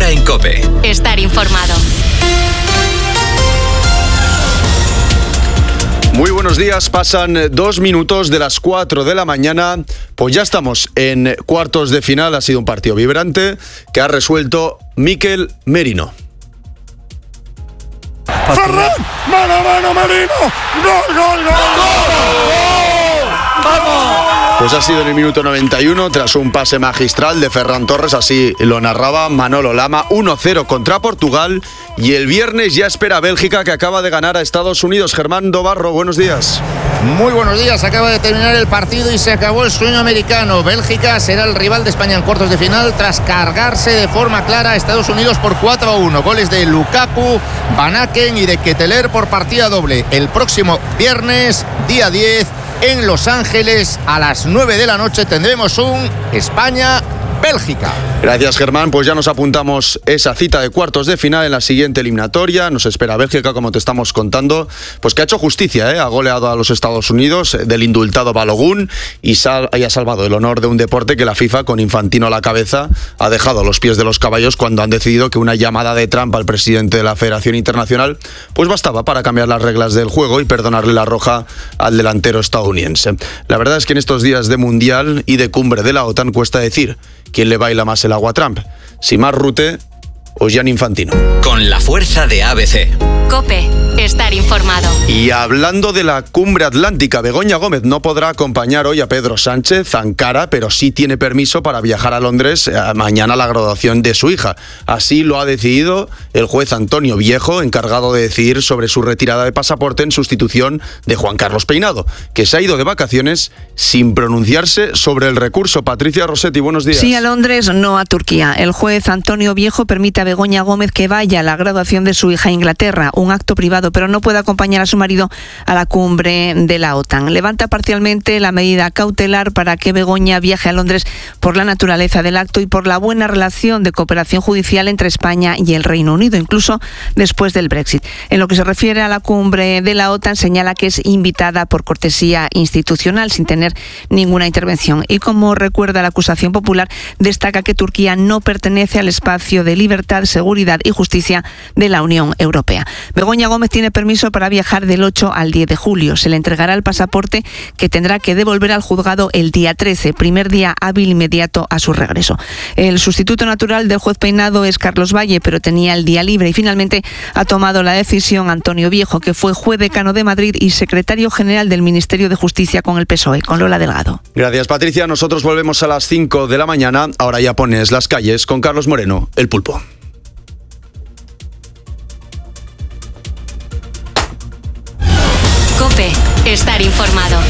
hora en COPE. Estar informado. Muy buenos días, pasan 2 minutos de las 4 de la mañana, pues ya estamos en cuartos de final. Ha sido un partido vibrante que ha resuelto Mikel Merino. Ferran, mano, Merino, gol. ¡Vamos! Pues ha sido en el minuto 91, tras un pase magistral de Ferran Torres, así lo narraba Manolo Lama, 1-0 contra Portugal, y el viernes ya espera Bélgica, que acaba de ganar a Estados Unidos. Germán Dobarro, buenos días. Muy buenos días, acaba de terminar el partido y se acabó el sueño americano. Bélgica será el rival de España en cuartos de final tras cargarse de forma clara a Estados Unidos por 4-1. Goles de Lukaku, Van Aken y de Ketelaere por partida doble. El próximo viernes, día 10, en Los Ángeles, a las 9 de la noche, tendremos un España-Bélgica. Gracias, Germán. Pues ya nos apuntamos esa cita de cuartos de final en la siguiente eliminatoria. Nos espera Bélgica, como te estamos contando, pues que ha hecho justicia, ha goleado a los Estados Unidos del indultado Balogun y ha salvado el honor de un deporte que la FIFA, con Infantino a la cabeza, ha dejado a los pies de los caballos cuando han decidido que una llamada de Trump al presidente de la Federación Internacional pues bastaba para cambiar las reglas del juego y perdonarle la roja al delantero estadounidense. La verdad es que en estos días de Mundial y de cumbre de la OTAN cuesta decir quién le baila más el agua a Trump, si Mark Rutte o Gianni Infantino. Con la fuerza de ABC. COPE, estar informado. Y hablando de la cumbre atlántica, Begoña Gómez no podrá acompañar hoy a Pedro Sánchez Ankara, pero sí tiene permiso para viajar a Londres mañana a la graduación de su hija. Así lo ha decidido el juez Antonio Viejo, encargado de decidir sobre su retirada de pasaporte en sustitución de Juan Carlos Peinado, que se ha ido de vacaciones sin pronunciarse sobre el recurso. Patricia Rossetti, buenos días. Sí a Londres, no a Turquía. El juez Antonio Viejo permite a Begoña Gómez que vaya a la graduación de su hija a Inglaterra, un acto privado, pero no puede acompañar a su marido a la cumbre de la OTAN. Levanta parcialmente la medida cautelar para que Begoña viaje a Londres por la naturaleza del acto y por la buena relación de cooperación judicial entre España y el Reino Unido, incluso después del Brexit. En lo que se refiere a la cumbre de la OTAN, señala que es invitada por cortesía institucional, sin tener ninguna intervención. Y como recuerda la acusación popular, destaca que Turquía no pertenece al espacio de libertad, seguridad y justicia de la Unión Europea. Begoña Gómez tiene permiso para viajar del 8 al 10 de julio. Se le entregará el pasaporte, que tendrá que devolver al juzgado el día 13, primer día hábil inmediato a su regreso. El sustituto natural del juez Peinado es Carlos Valle, pero tenía el día libre y finalmente ha tomado la decisión Antonio Viejo, que fue juez decano de Madrid y secretario general del Ministerio de Justicia con el PSOE, con Lola Delgado. Gracias, Patricia. Nosotros volvemos a las 5 de la mañana. Ahora ya pones las calles con Carlos Moreno, el Pulpo. COPE, estar informado.